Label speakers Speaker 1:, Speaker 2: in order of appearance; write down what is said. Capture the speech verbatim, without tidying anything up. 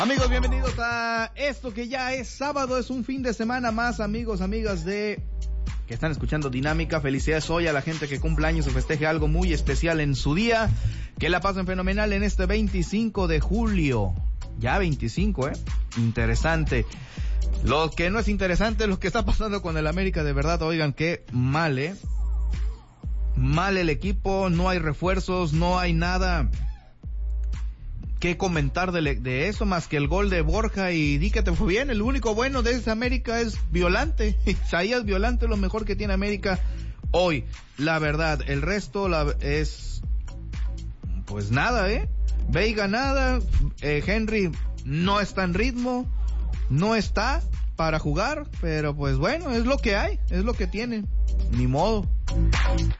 Speaker 1: Amigos, bienvenidos a esto que ya es sábado, es un fin de semana más, amigos, amigas de que están escuchando Dinámica. Felicidades hoy a la gente que cumple años o festeje algo muy especial en su día. Que la pasen fenomenal en este veinticinco de julio. Ya veinticinco, ¿eh? Interesante. Lo que no es interesante es lo que está pasando con el América, de verdad, oigan, qué mal, ¿eh? Mal el equipo, no hay refuerzos, no hay nada que comentar de, de eso más que el gol de Borja y di que te fue bien. El único bueno de ese América es Violante. Isaías Violante es lo mejor que tiene América hoy, la verdad. El resto la, es pues nada, eh. Veiga nada, eh, Henry no está en ritmo, no está para jugar, pero pues bueno, es lo que hay, es lo que tiene, ni modo.